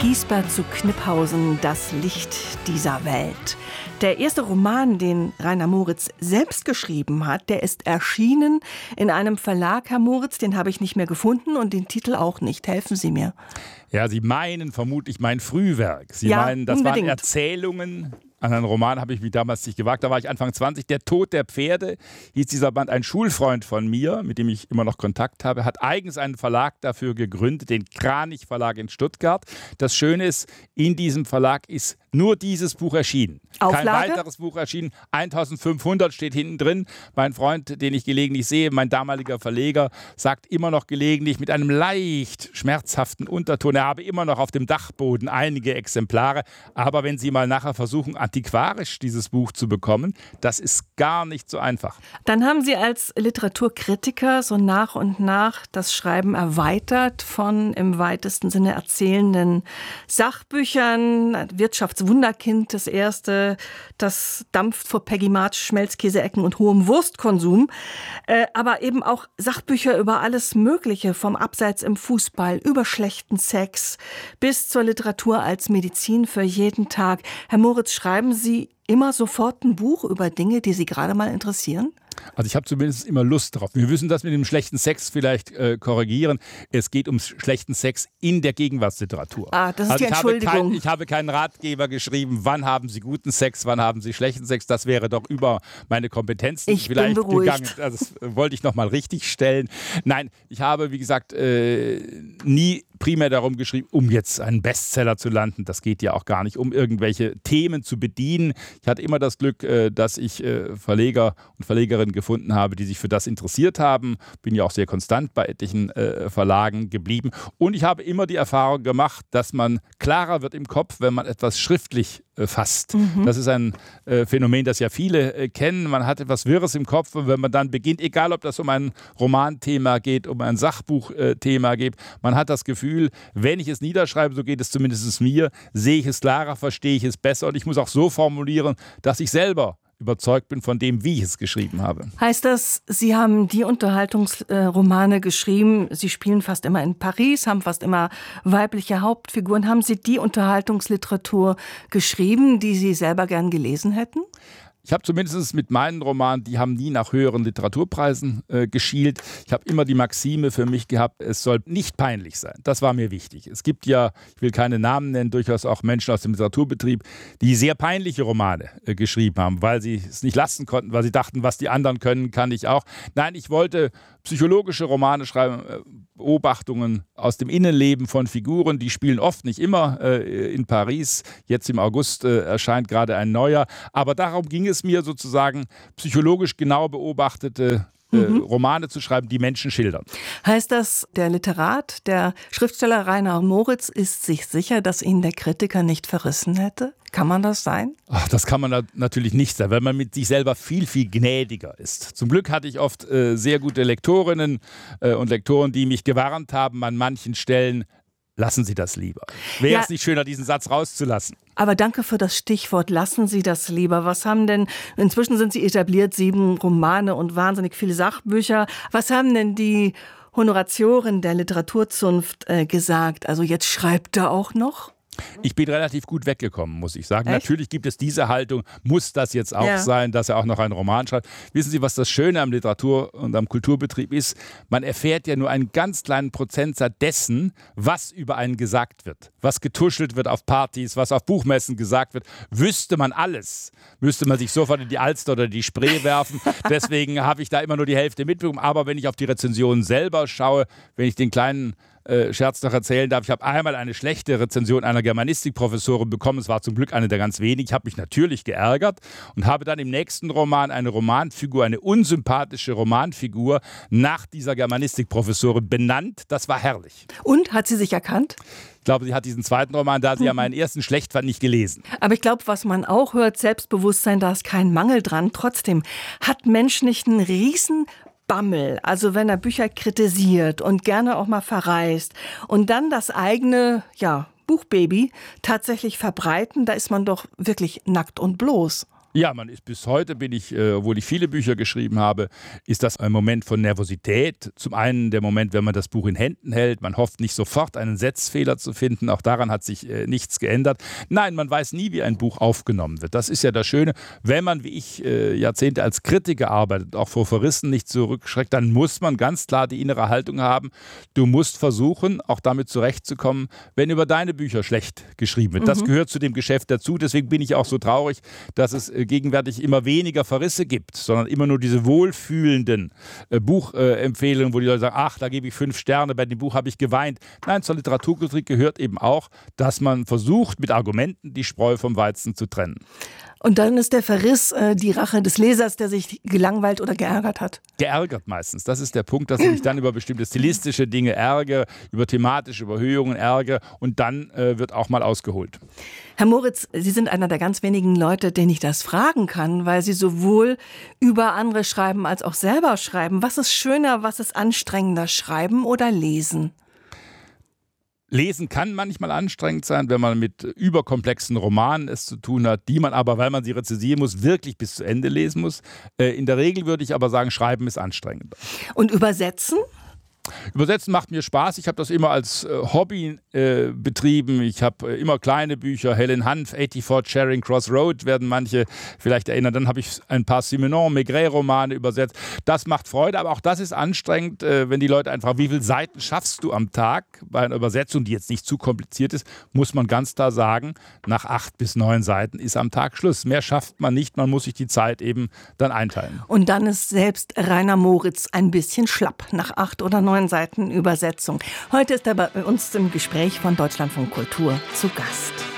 Giesbert zu Kniphausen, das Licht dieser Welt. Der erste Roman, den Rainer Moritz selbst geschrieben hat, der ist erschienen in einem Verlag, Herr Moritz, den habe ich nicht mehr gefunden und den Titel auch nicht. Helfen Sie mir. Ja, Sie meinen vermutlich mein Frühwerk. Sie Ja, meinen, das unbedingt. waren Erzählungen. An einen Roman habe ich mich damals nicht gewagt. Da war ich Anfang 20. Der Tod der Pferde hieß dieser Band. Ein Schulfreund von mir, mit dem ich immer noch Kontakt habe, hat eigens einen Verlag dafür gegründet, den Kranich Verlag in Stuttgart. Das Schöne ist, in diesem Verlag ist nur dieses Buch erschienen. Auflage? Kein weiteres Buch erschienen. 1500 steht hinten drin. Mein Freund, den ich gelegentlich sehe, mein damaliger Verleger, sagt immer noch gelegentlich mit einem leicht schmerzhaften Unterton, er habe immer noch auf dem Dachboden einige Exemplare. Aber wenn Sie mal nachher versuchen, antiquarisch dieses Buch zu bekommen, das ist gar nicht so einfach. Dann haben Sie als Literaturkritiker so nach und nach das Schreiben erweitert von im weitesten Sinne erzählenden Sachbüchern. Wirtschaftswunderkind, das erste, das dampft vor Peggy March, Schmelzkäseecken und hohem Wurstkonsum. Aber eben auch Sachbücher über alles Mögliche, vom Abseits im Fußball, über schlechten Sex bis zur Literatur als Medizin für jeden Tag. Herr Moritz, schreiben Sie immer sofort ein Buch über Dinge, die Sie gerade mal interessieren? Also ich habe zumindest immer Lust drauf. Wir müssen das mit dem schlechten Sex vielleicht korrigieren. Es geht um schlechten Sex in der Gegenwartsliteratur. Das ist die Entschuldigung. Ich habe keinen Ratgeber geschrieben, wann haben Sie guten Sex, wann haben Sie schlechten Sex. Das wäre doch über meine Kompetenzen Ich bin beruhigt. gegangen. Das wollte ich noch mal richtig stellen. Nein, ich habe, wie gesagt, nie primär darum geschrieben, um jetzt einen Bestseller zu landen. Das geht ja auch gar nicht, um irgendwelche Themen zu bedienen. Ich hatte immer das Glück, dass ich Verleger und Verlegerinnen gefunden habe, die sich für das interessiert haben. Bin ja auch sehr konstant bei etlichen Verlagen geblieben. Und ich habe immer die Erfahrung gemacht, dass man klarer wird im Kopf, wenn man etwas schriftlich fasst. Das ist ein Phänomen, das ja viele kennen. Man hat etwas Wirres im Kopf und wenn man dann beginnt, egal ob das um ein Romanthema geht, um ein Sachbuchthema geht, man hat das Gefühl, wenn ich es niederschreibe, so geht es zumindest mir, sehe ich es klarer, verstehe ich es besser und ich muss auch so formulieren, dass ich selber überzeugt bin von dem, wie ich es geschrieben habe. Heißt das, Sie haben die Unterhaltungsromane geschrieben, Sie spielen fast immer in Paris, haben fast immer weibliche Hauptfiguren. Haben Sie die Unterhaltungsliteratur geschrieben, die Sie selber gern gelesen hätten? Ich habe zumindest mit meinen Romanen, die haben nie nach höheren Literaturpreisen geschielt. Ich habe immer die Maxime für mich gehabt, es soll nicht peinlich sein. Das war mir wichtig. Es gibt ja, ich will keine Namen nennen, durchaus auch Menschen aus dem Literaturbetrieb, die sehr peinliche Romane geschrieben haben, weil sie es nicht lassen konnten, weil sie dachten, was die anderen können, kann ich auch. Nein, ich wollte psychologische Romane schreiben, Beobachtungen aus dem Innenleben von Figuren, die spielen oft, nicht immer in Paris. Jetzt im August erscheint gerade ein neuer. Aber darum ging es mir sozusagen, psychologisch genau beobachtete Romane zu schreiben, die Menschen schildern. Heißt das, der Literat, der Schriftsteller Rainer Moritz ist sich sicher, dass ihn der Kritiker nicht verrissen hätte? Kann man das sein? Ach, das kann man natürlich nicht sein, weil man mit sich selber viel, viel gnädiger ist. Zum Glück hatte ich oft sehr gute Lektorinnen und Lektoren, die mich gewarnt haben an manchen Stellen, lassen Sie das lieber. Wäre es nicht schöner, diesen Satz rauszulassen? Aber danke für das Stichwort, lassen Sie das lieber. Was haben denn, inzwischen sind Sie etabliert, 7 Romane und wahnsinnig viele Sachbücher. Was haben denn die Honoratioren der Literaturzunft gesagt? Also jetzt schreibt er auch noch? Ich bin relativ gut weggekommen, muss ich sagen. Echt? Natürlich gibt es diese Haltung, muss das jetzt auch sein, dass er auch noch einen Roman schreibt. Wissen Sie, was das Schöne am Literatur- und am Kulturbetrieb ist? Man erfährt ja nur einen ganz kleinen Prozentsatz dessen, was über einen gesagt wird. Was getuschelt wird auf Partys, was auf Buchmessen gesagt wird. Wüsste man alles, müsste man sich sofort in die Alster oder die Spree werfen. Deswegen habe ich da immer nur die Hälfte mitbekommen. Aber wenn ich auf die Rezensionen selber schaue, wenn ich den kleinen Scherz noch erzählen darf. Ich habe einmal eine schlechte Rezension einer Germanistikprofessorin bekommen. Es war zum Glück eine der ganz wenigen. Ich habe mich natürlich geärgert und habe dann im nächsten Roman eine Romanfigur, eine unsympathische Romanfigur nach dieser Germanistikprofessorin benannt. Das war herrlich. Und, hat sie sich erkannt? Ich glaube, sie hat diesen zweiten Roman, da sie ja meinen ersten schlecht fand, nicht gelesen. Aber ich glaube, was man auch hört, Selbstbewusstsein, da ist kein Mangel dran. Trotzdem hat Mensch nicht einen riesen Bammel, also wenn er Bücher kritisiert und gerne auch mal verreist und dann das eigene, Buchbaby tatsächlich verbreiten, da ist man doch wirklich nackt und bloß. Ja, bis heute obwohl ich viele Bücher geschrieben habe, ist das ein Moment von Nervosität. Zum einen der Moment, wenn man das Buch in Händen hält. Man hofft nicht sofort, einen Setzfehler zu finden. Auch daran hat sich nichts geändert. Nein, man weiß nie, wie ein Buch aufgenommen wird. Das ist ja das Schöne. Wenn man, wie ich, Jahrzehnte als Kritiker arbeitet, auch vor Verrissen nicht zurückschreckt, dann muss man ganz klar die innere Haltung haben. Du musst versuchen, auch damit zurechtzukommen, wenn über deine Bücher schlecht geschrieben wird. Das gehört zu dem Geschäft dazu. Deswegen bin ich auch so traurig, dass es gegenwärtig immer weniger Verrisse gibt, sondern immer nur diese wohlfühlenden Buchempfehlungen, wo die Leute sagen, ach, da gebe ich 5 Sterne, bei dem Buch habe ich geweint. Nein, zur Literaturkritik gehört eben auch, dass man versucht, mit Argumenten die Spreu vom Weizen zu trennen. Und dann ist der Verriss die Rache des Lesers, der sich gelangweilt oder geärgert hat. Geärgert meistens. Das ist der Punkt, dass ich mich dann über bestimmte stilistische Dinge ärgere, über thematische Überhöhungen ärgere und dann wird auch mal ausgeholt. Herr Moritz, Sie sind einer der ganz wenigen Leute, denen ich das fragen kann, weil Sie sowohl über andere schreiben als auch selber schreiben. Was ist schöner, was ist anstrengender, schreiben oder lesen? Lesen kann manchmal anstrengend sein, wenn man mit überkomplexen Romanen es zu tun hat, die man aber, weil man sie rezensieren muss, wirklich bis zu Ende lesen muss. In der Regel würde ich aber sagen, Schreiben ist anstrengender. Und übersetzen? Übersetzen macht mir Spaß. Ich habe das immer als Hobby betrieben. Ich habe immer kleine Bücher. Helen Hanf, 84 Charing Cross Road werden manche vielleicht erinnern. Dann habe ich ein paar Simenon-Maigret-Romane übersetzt. Das macht Freude, aber auch das ist anstrengend, wenn die Leute einfach, wie viele Seiten schaffst du am Tag? Bei einer Übersetzung, die jetzt nicht zu kompliziert ist, muss man ganz klar sagen, nach 8 bis 9 Seiten ist am Tag Schluss. Mehr schafft man nicht, man muss sich die Zeit eben dann einteilen. Und dann ist selbst Rainer Moritz ein bisschen schlapp nach 8 oder 9 Seiten Übersetzung. Heute ist er bei uns im Gespräch von Deutschlandfunk Kultur zu Gast.